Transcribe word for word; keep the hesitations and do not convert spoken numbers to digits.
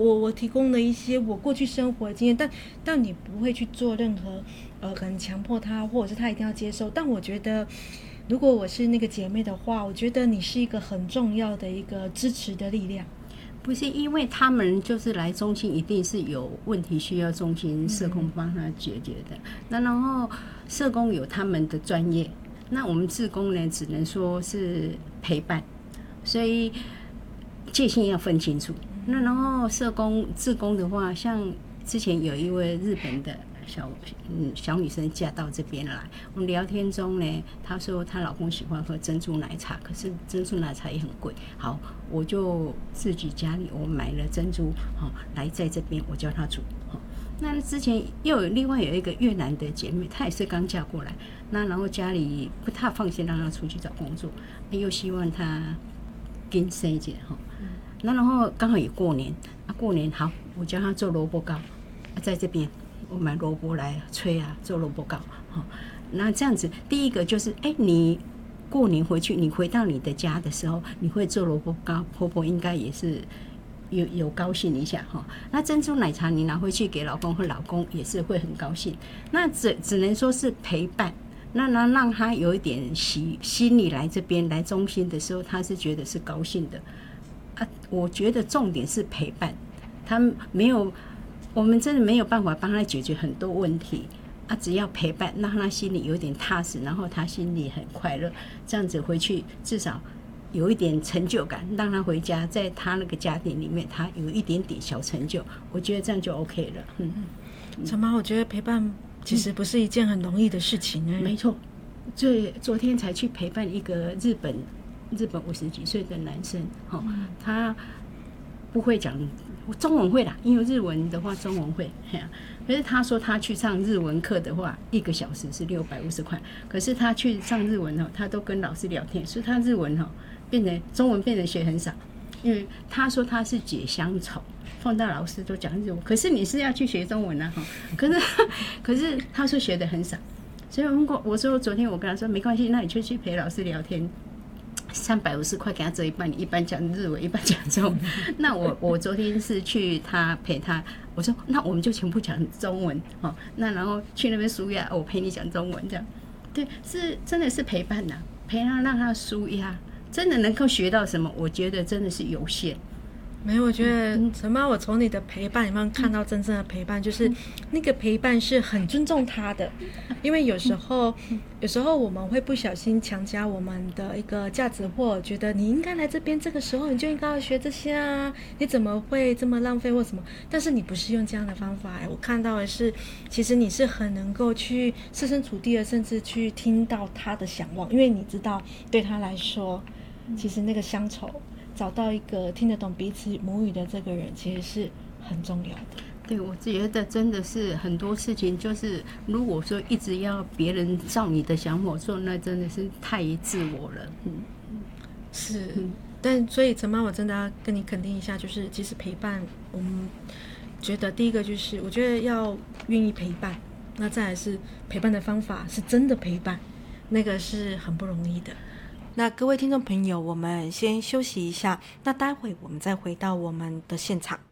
我我提供了一些我过去生活的经验，但但你不会去做任何呃可能强迫他，或者是他一定要接受。但我觉得如果我是那个姐妹的话，我觉得你是一个很重要的一个支持的力量。 不是因为他们就是来中心一定是有问题需要中心社工帮他解决的，嗯、那然后社工有他们的专业，那我们志工呢只能说是陪伴，所以界限要分清楚。那然后社工志工的话，像之前有一位日本的小嗯小女生嫁到这边来，我们聊天中呢，她说她老公喜欢喝珍珠奶茶，可是珍珠奶茶也很贵。好，我就自己家里我买了珍珠，好来在这边我教她煮。好，那之前又有另外有一个越南的姐妹，她也是刚嫁过来，那然后家里不太放心让她出去找工作，又希望她跟生一点哈。那然后刚好也过年，啊过年好，我教她做萝卜糕，啊在这边。我买萝卜来吹啊，做萝卜糕，哦，那这样子，第一个就是，哎、欸，你过年回去，你回到你的家的时候，你会做萝卜糕，婆婆应该也是有有高兴一下哈。那珍珠奶茶你拿回去给老公和老公也是会很高兴。那只只能说是陪伴，那那让他有一点心心里来这边来中心的时候，他是觉得是高兴的啊。我觉得重点是陪伴，他没有。我们真的没有办法帮他解决很多问题啊！只要陪伴，让他心里有点踏实，然后他心里很快乐，这样子回去至少有一点成就感，让他回家，在他那个家庭里面，他有一点点小成就，我觉得这样就 OK 了。嗯， 陈妈，我觉得陪伴其实不是一件很容易的事情、欸嗯、 没错，最昨天才去陪伴一个日本日本五十几岁的男生，哈、嗯，他不会讲。中文会啦，因为日文的话中文会，可是他说他去上日文课的话，一个小时是六百五十块。可是他去上日文哈，他都跟老师聊天，所以他日文哈变成中文变得学很少。因为他说他是解乡愁，碰到老师都讲日文，可是你是要去学中文啊哈。可是可是他说学的很少，所以如果我说昨天我跟他说没关系，那你就去陪老师聊天。三百五十块给他折一半，你一半讲日文，一半讲中文。那我我昨天是去他陪他，我说那我们就全部讲中文哦。那然后去那边舒压，我陪你讲中文这样。对，是真的是陪伴呐、啊，陪他让他舒压，真的能够学到什么？我觉得真的是有限。 没有，我觉得陈妈，我从你的陪伴里面看到真正的陪伴，就是那个陪伴是很尊重他的，因为有时候，有时候我们会不小心强加我们的一个价值，或觉得你应该来这边，这个时候你就应该要学这些啊，你怎么会这么浪费或什么？但是你不是用这样的方法，我看到的是，其实你是很能够去设身处地的，甚至去听到他的想望，因为你知道对他来说，其实那个乡愁。找到一个听得懂彼此母语的这个人，其实是很重要的。 对，我觉得真的是很多事情，就是如果说一直要别人照你的想法做，那真的是太自我了。嗯， 是。嗯、但所以陈妈，我真的要跟你肯定一下，就是其实陪伴，我们觉得第一个就是我觉得要愿意陪伴，那再来是陪伴的方法是真的陪伴，那个是很不容易的。那各位听众朋友，我们先休息一下，那待会我们再回到我们的现场。